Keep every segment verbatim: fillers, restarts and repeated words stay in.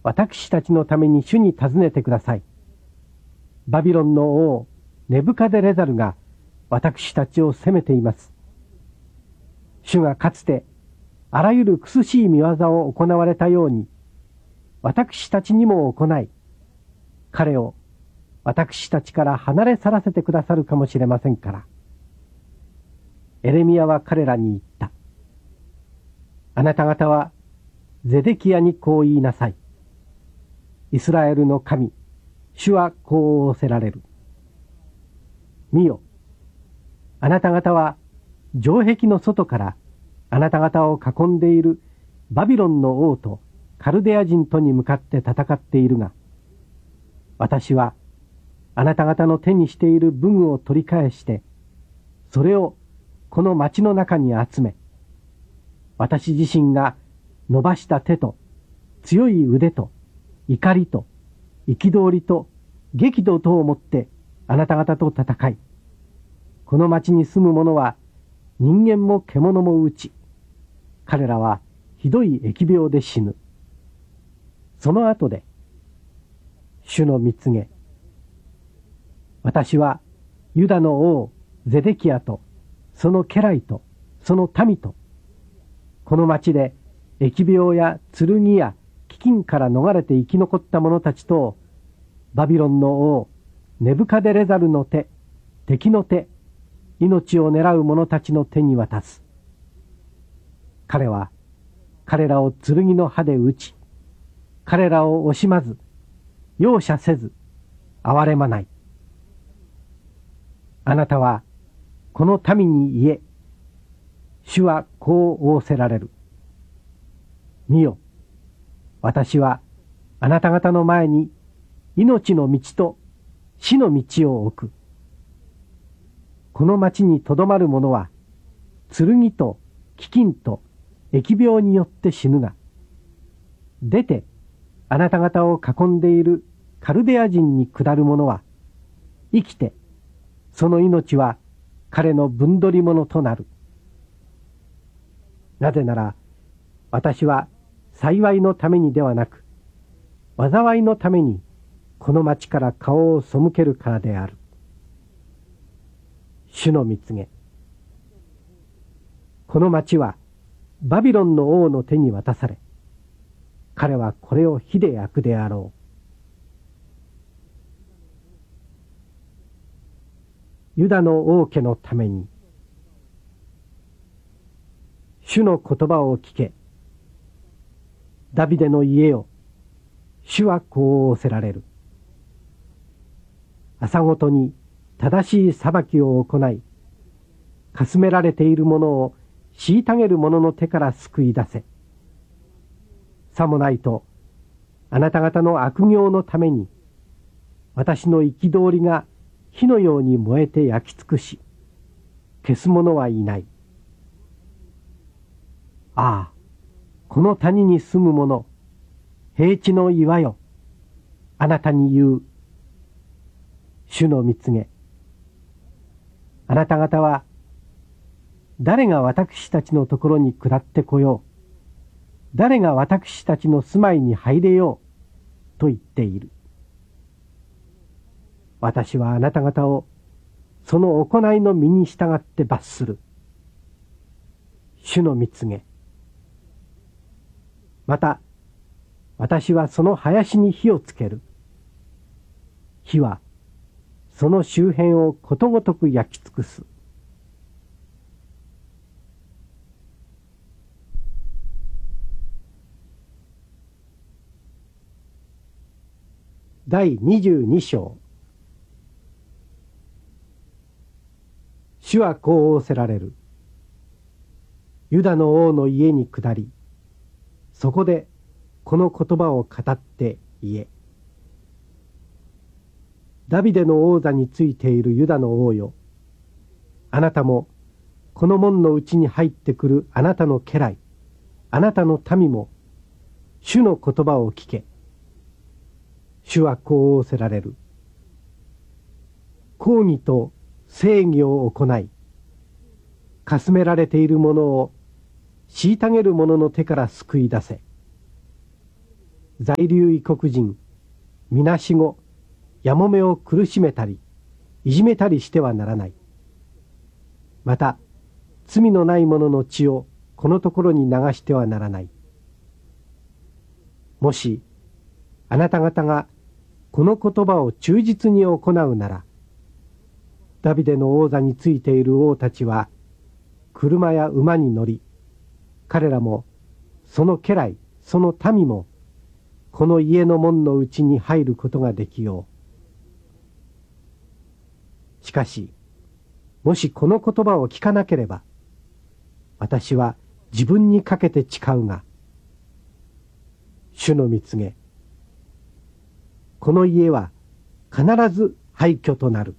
私たちのために主に尋ねてください。バビロンの王ネブカデレザルが私たちを責めています。主がかつてあらゆる苦しい見業を行われたように、私たちにも行い、彼を私たちから離れ去らせてくださるかもしれませんから。エレミヤは彼らに言った。あなた方はゼデキヤにこう言いなさい。イスラエルの神、主はこう仰せられる。見よ、あなた方は城壁の外からあなた方を囲んでいるバビロンの王とカルデア人とに向かって戦っているが、私はあなた方の手にしている武具を取り返して、それをこの町の中に集め、私自身が伸ばした手と強い腕と怒りと憤りと激怒とをもってあなた方と戦い、この町に住む者は人間も獣も打ち、彼らはひどい疫病で死ぬ。その後で、主の蜜げ、私はユダの王ゼデキヤとその家来とその民と、この町で疫病や剣や飢饉から逃れて生き残った者たちとをバビロンの王ネブカデレザルの手、敵の手、命を狙う者たちの手に渡す。彼は彼らを剣の刃で打ち、彼らを惜しまず、容赦せず、憐れまない。あなたはこの民に言え、主はこう仰せられる。見よ、私はあなた方の前に命の道と死の道を置く。この町にとどまる者は剣と飢饉と疫病によって死ぬが、出てあなた方を囲んでいるカルデア人に下る者は生きて、その命は彼の分取り物となる。なぜなら私は幸いのためにではなく、災いのためにこの町から顔を背けるからである。主の蜜げ、この町はバビロンの王の手に渡され、彼はこれを火で焼くであろう。ユダの王家のために、主の言葉を聞け。ダビデの家よ、主はこう仰せられる。朝ごとに正しい裁きを行い、かすめられているものを虐げる者の手から救い出せ。さもないと、あなた方の悪行のために、私の憤りが火のように燃えて焼き尽くし、消す者はいない。ああ、この谷に住む者、平地の岩よ、あなたに言う。主の蜜げ、あなた方は、誰が私たちのところに下ってこよう、誰が私たちの住まいに入れよう、と言っている。私はあなた方を、その行いの身に従って罰する。主の蜜げ。また、私はその林に火をつける。火は、その周辺をことごとく焼き尽くす。第二十二章。主はこう仰せられる。ユダの王の家に下り、そこでこの言葉を語って言え。ダビデの王座についているユダの王よ、あなたもこの門のうちに入ってくるあなたの家来、あなたの民も、主の言葉を聞け。主はこう仰せられる。公義と正義を行い、かすめられているものを虐げる者の手から救い出せ。 在留異国人、みなしご、やもめを苦しめたり、いじめたりしてはならない。また、罪のない者の血をこのところに流してはならない。もし、あなた方がこの言葉を忠実に行うなら、ダビデの王座についている王たちは、車や馬に乗り、彼らも、その家来、その民も、この家の門のうちに入ることができよう。しかし、もしこの言葉を聞かなければ、私は自分にかけて誓うが、主の蜜げ、この家は必ず廃墟となる。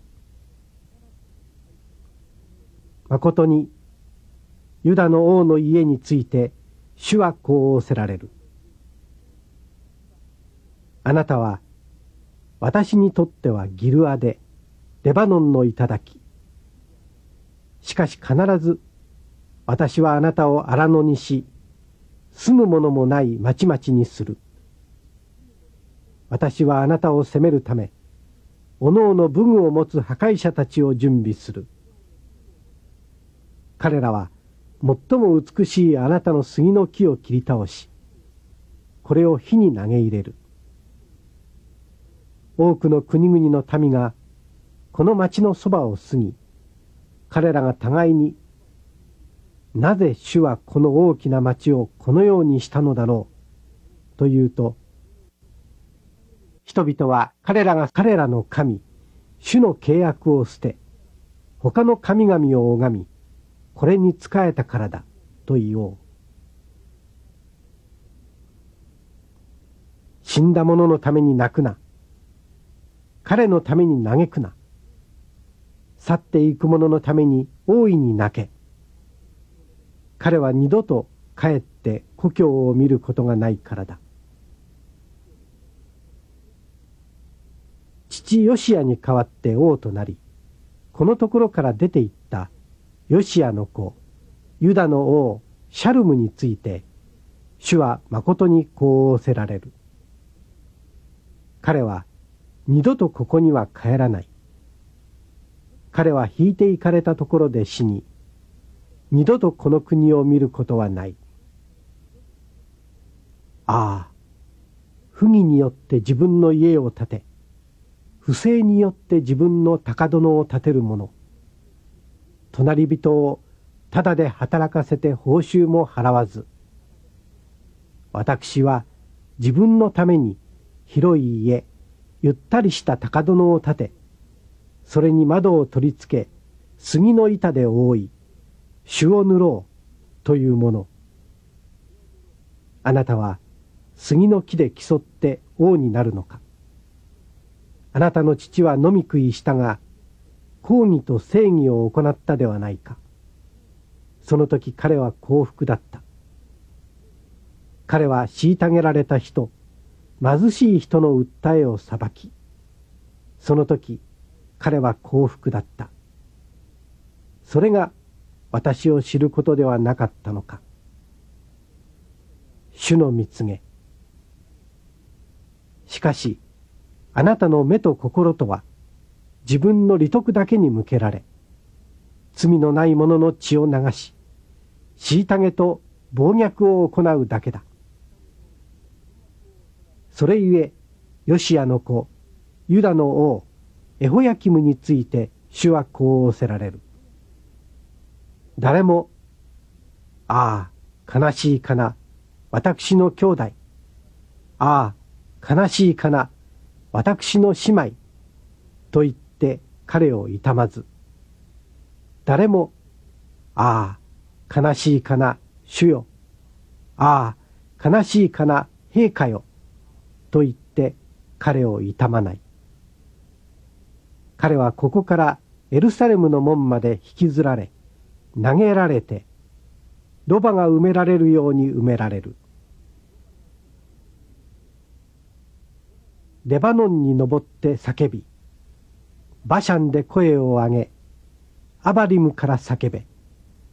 まことに、ユダの王の家について、主はこう仰せられる。あなたは、私にとってはギルアで、レバノンの頂。しかし必ず、私はあなたを荒野にし、住むものもない町々にする。私はあなたを責めるため、おのおの武具を持つ破壊者たちを準備する。彼らは、最も美しいあなたの杉の木を切り倒し、これを火に投げ入れる。多くの国々の民が、この町のそばを過ぎ、彼らが互いに、なぜ主はこの大きな町をこのようにしたのだろう、というと、人々は彼らが彼らの神、主の契約を捨て、他の神々を拝み、これに仕えたからだ、と言おう。死んだ者のために泣くな。彼のために嘆くな。去っていく者のために大いに泣け。彼は二度と帰って故郷を見ることがないからだ。父ヨシアに代わって王となり、このところから出て行ったヨシアの子、ユダの王シャルムについて、主はまことにこう仰せられる。彼は二度とここには帰らない。彼は引いて行かれたところで死に、二度とこの国を見ることはない。ああ、不義によって自分の家を建て、不正によって自分の高殿を建てる者、隣人をただで働かせて報酬も払わず、私は自分のために広い家、ゆったりした高殿を建て、それに窓を取り付け、杉の板で覆い、朱を塗ろうというもの。あなたは杉の木で競って王になるのか。あなたの父は飲み食いしたが、公義と正義を行ったではないか。その時彼は幸福だった。彼は虐げられた人、貧しい人の訴えを裁き、その時彼は幸福だった。それが私を知ることではなかったのか。主の蜜げ。しかし、あなたの目と心とは自分の利得だけに向けられ、罪のない者の血を流し、虐げと暴虐を行うだけだ。それゆえ、ヨシアの子、ユダの王、エホヤキムについて主はこう仰せられる。誰も、ああ、悲しいかな、私の兄弟。ああ、悲しいかな、私の姉妹。と言って彼を悼まず。誰も、ああ、悲しいかな、主よ。ああ、悲しいかな、陛下よ。と言って彼を悼まない。彼はここからエルサレムの門まで引きずられ、投げられて、ロバが埋められるように埋められる。レバノンに登って叫び、バシャンで声を上げ、アバリムから叫べ。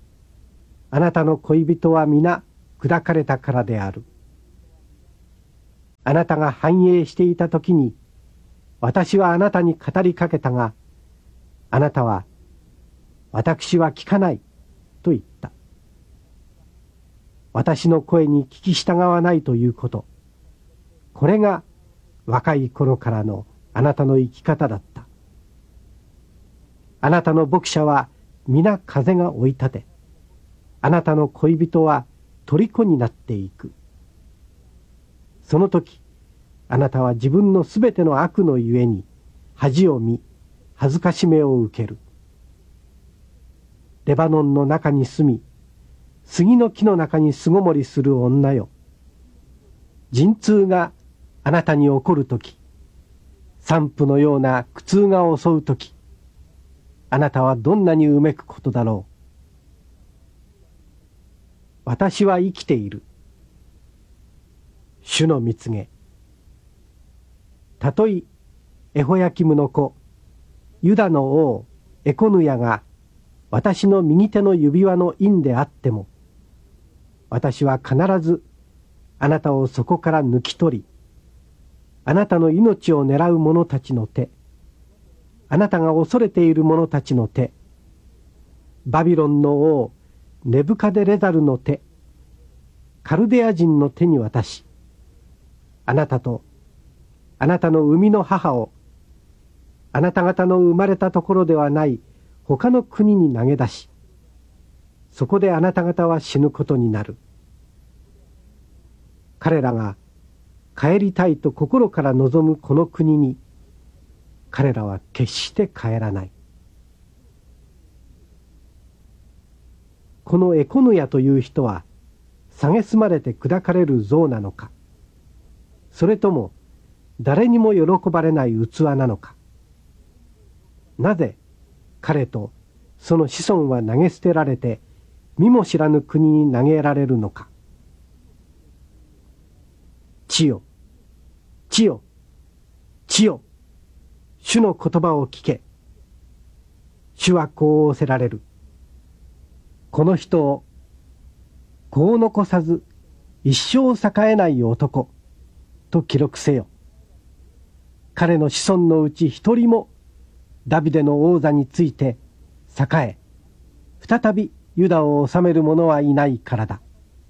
あなたの恋人は皆砕かれたからである。 あなたが繁栄していた時に、私はあなたに語りかけたが、あなたは、私は聞かない、と言った。私の声に聞き従わないということ。これが若い頃からのあなたの生き方だった。あなたの牧者は皆風が追い立て、あなたの恋人は虜になっていく。その時、あなたは自分のすべての悪のゆえに恥を見、恥ずかしめを受ける。レバノンの中に住み、杉の木の中に巣ごもりする女よ。陣痛があなたに起こるとき、散布のような苦痛が襲うとき、あなたはどんなにうめくことだろう。私は生きている。主の蜜げ。たとえエホヤキムの子、ユダの王エコヌヤが私の右手の指輪の印であっても、私は必ずあなたをそこから抜き取り、あなたの命を狙う者たちの手、あなたが恐れている者たちの手、バビロンの王ネブカデレザルの手、カルデア人の手に渡し、あなたとあなたの生みの母をあなた方の生まれたところではない他の国に投げ出し、そこであなた方は死ぬことになる。彼らが帰りたいと心から望むこの国に、彼らは決して帰らない。このエコヌヤという人は、蔑まれて砕かれる像なのか、それとも誰にも喜ばれない器なのか。なぜ彼とその子孫は投げ捨てられて、見も知らぬ国に投げられるのか。地よ、地よ、地よ、主の言葉を聞け。主はこう仰せられる。この人を子を残さず一生栄えない男と記録せよ。彼の子孫のうち一人もダビデの王座について栄え、再びユダを治める者はいないからだ。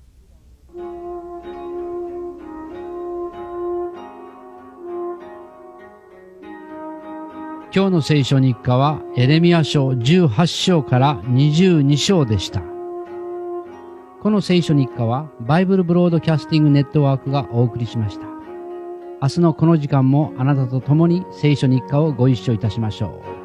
今日の聖書日課はエレミヤ書じゅうはち章からにじゅうに章でした。この聖書日課はバイブルブロードキャスティングネットワークがお送りしました。明日のこの時間もあなたと共に聖書日課をご一緒いたしましょう。